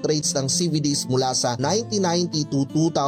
rates ng CVDs mula sa 1990 to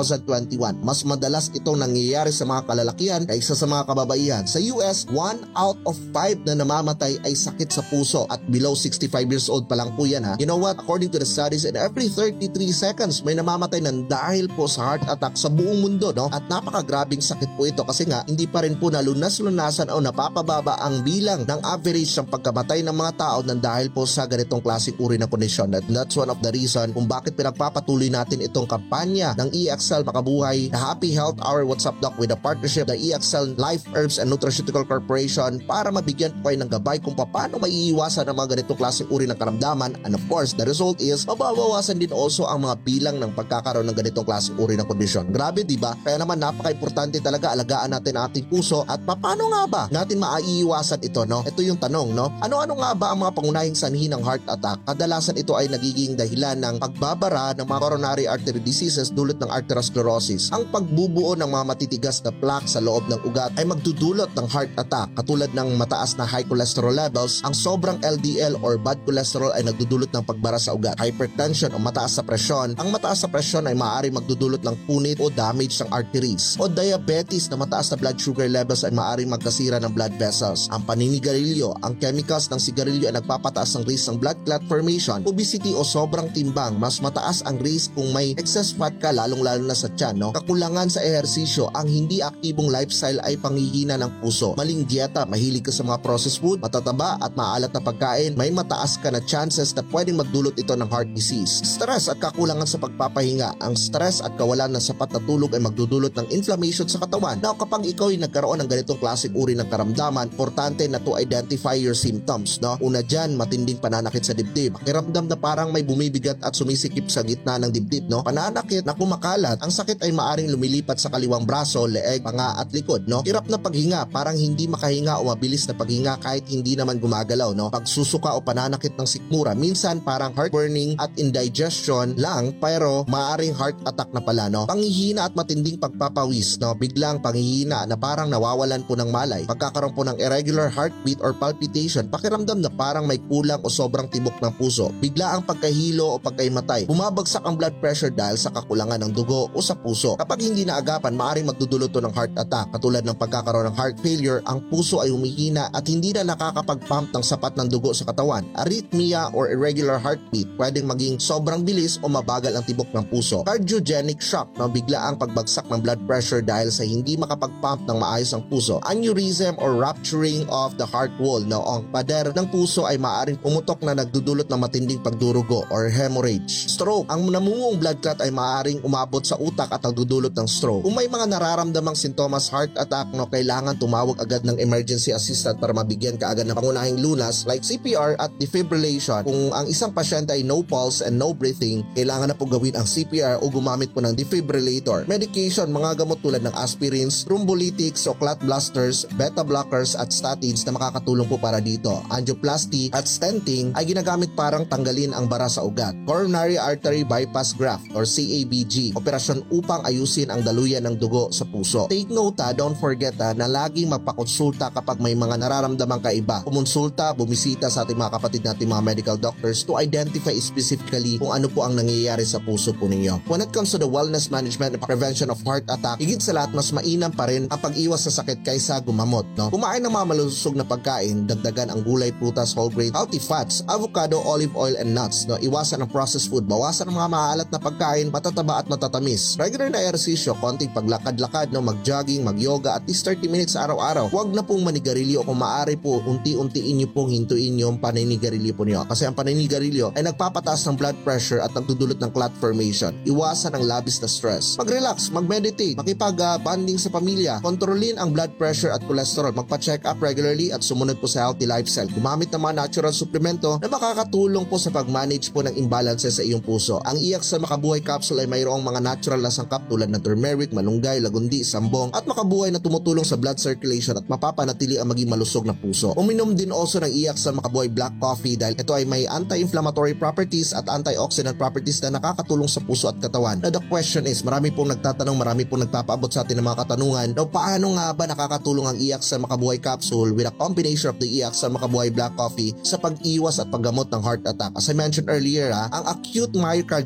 2021. Mas madalas itong nangyayari sa mga kalalakihan kaysa sa mga kababaihan. Sa US, 1 out of 5 na namamatay ay sakit sa puso at below 65 years old pa lang po yan ha. You know what? According to the studies, in every 33 seconds may namamatay ng dahil po sa heart attack sa buong mundo, no? At napakagrabing sakit po ito kasi nga hindi pa rin po nalunas-lunasan o napapababa ang bilang ng average ng pagkamatay ng mga tao ng dahil po sa ganitong klaseng uri ng kondisyon. At that's one of the reason kung bakit pinagpapatuloy natin itong kampanya ng EXL Makabuhay na Happy Health Hour What's Up Doc with a partnership ng EXL Life Herbs and Nutraceutical Corporation para mabigyan po kayo ng gabay kung paano maiiwasan ang mga ganitong klaseng uri ng karamdaman. And of course, the result is mababawasan din also ang mga bilang ng pagkakaroon ng ganitong klaseng uri ng kondisyon. Grabe, di ba? Kaya naman napaka-importante talaga alagaan natin ang ating puso at paano nga ba natin maiiwasan ito, no? Ito yung tanong, no? Ano-ano nga ba ang mga pangunahing sanhi ng heart attack? Kadalasan ito ay nagiging dahilan ng pagbabara ng mga coronary artery diseases dulot ng arteriosclerosis. Ang pagbubuo ng mga matitigas na plaque sa loob ng ugat ay magdudulot ng heart attack katulad ng mataas na high cholesterol levels. Ang sobrang LDL or bad cholesterol ay nagdudulot ng pagbara sa ugat. Hypertension o mataas sa presyon. Ang mataas sa presyon ay maaari magdudulot ng punit o damage ng arteries. O diabetes na mataas na blood sugar levels ay maaari magkasira ng blood vessels. Ang paninigarilyo, ang chemicals ng sigarilyo ay nagpapataas ng risk ng blood clot formation. Obesity o sobrang timbang, mas mataas ang risk kung may excess fat ka lalong-lalo na sa tiyan, no? Kakulangan sa ehersisyo, ang hindi aktibong lifestyle ay panghihina ng puso. Maling dieta, mahilig ka sa mga processed food, matataba at maalat na pagkain, may mataas ka na chances na pwedeng magdulot ito ng heart disease. Stress at kakulangan sa pagpapahinga. Ang stress at kawalan ng sapat na tulog ay magdudulot ng inflammation sa katawan. Now, kapag ikaw ay nagkaroon ng ganitong klaseng uri ng karamdaman, importante na to identify your symptoms, no? Una dyan, matinding pananakit sa dibdib. Pakiramdam na parang may bumibigat at sumisikip sa gitna ng dibdib, no? Pananakit na kumakalat. Ang sakit ay maaring lumilipat sa kaliwang braso, leeg, panga at likod, no? Hirap na paghinga, parang hindi makahinga o mabilis na paghinga kahit hindi naman gumagalaw, no? Pagsusuka o pananakit ng sikmura, minsan parang heartburning at indigestion lang pero maaring heart attack na pala, no? Panghihina at matinding pagpapawis, no? Biglang panghihina na parang nawawalan po ng malay. Pagkakaroon po ng irregular heartbeat or palpitation, pakiramdam na parang may kulang o sobrang tibok ng puso. Bigla ang pagkahilo o pagkaimatay. Bumabagsak ang blood pressure dahil sa kakulangan ng dugo o sa puso. Kapag hindi naagapan, maaaring magdudulot to ng heart attack. Katulad ng pagkakaroon ng heart failure, ang puso ay humihina at hindi na nakakapag-pump ng sapat ng dugo sa katawan. Arrhythmia or irregular heartbeat, pwedeng maging sobrang bilis o mabagal ang tibok ng puso. Cardiogenic shock, na bigla ang pagbagsak ng blood pressure dahil sa hindi makapag-pump ng maayos ang puso. Aneurysm or rupturing of the heart wall, na ang pader ng puso ay maaaring pumutok na nagdudulot ng matinding pagdurugo or hemorrhage. Stroke, ang namungong blood clot ay maaaring umabot sa utak at nagdudulot ng stroke. Kung may mga nararamdamang sintomas heart attack, no, kailangan tumawag agad ng emergency assistant para mabigyan ka agad ng pangunahing lunas like CPR at defibrillation. Kung ang isang pasyente ay no pulse and no breathing, kailangan na po gawin ang CPR o gumamit po ng defibrillator. Medication, mga gamot tulad ng aspirins, thrombolytics o clot blasters, beta blockers at statins na makakatulong po para dito. Angioplasty at stenting ay ginagamit parang tanggalin ang bara sa ugat. Coronary artery bypass graft or CABG, operasyon upang ayusin ang daluyan ng dugo sa puso. Take note, don't forget na laging magpakonsulta kapag may mga nararamdamang kaiba. Kumonsulta, bumisita sa ating mga kapatid nating mga medical doctors to identify specifically kung ano po ang nangyayari sa puso po ninyo. When it comes to the wellness management and prevention of heart attack, higit sa lahat mas mainam pa rin ang pag-iwas sa sakit kaysa gumamot, no? Kumain ng mga malusog na pagkain, dagdagan ang gulay, prutas, whole grain, healthy fats, avocado, olive oil and nuts, no? Iwasan ang processed food, bawasan ang mga maalat na pagkain, matataba at matatamis. Regular na ehersisyo, konting paglakad-lakad, no? Mag-jogging, mag-yoga at least 30 minutes araw-araw. Huwag na pong manigarilyo o kung maaari po unti-untiin nyo pong hintuin yung paninigarilyo po nyo. Kasi ang paninigarilyo ay nagpapataas ng blood pressure at nagdudulot ng clot formation. Iwasan ang labis na stress. Mag-relax, mag-meditate, makipag-bonding sa pamilya, kontrolin ang blood pressure at cholesterol, magpa-check up regularly at sumunod po sa healthy lifestyle. Gumamit ng mga natural suplemento na makakatulong po sa pag-manage po ng imbalances sa iyong puso. Ang EXL Makabuhay Capsule ay mayroong mga natural na sangkap tulad ng turmeric, malunggay, lagundi, sambong at makabuhay na tumutulong sa blood circulation at mapapanatili ang maging malusog na puso. Uminom din also ng EXL Makabuhay Black Coffee dahil ito ay may anti-inflammatory properties at antioxidant properties na nakakatulong sa puso at katawan. Now the question is, marami pong nagtatanong, marami pong nagpapaabot sa atin ng mga katanungan. Now paano nga ba nakakatulong ang EXL Makabuhay Capsule with a combination of the EXL Makabuhay Black Coffee sa pag-iwas at paggamot ng heart attack? As I mentioned earlier, ang acute myocarditis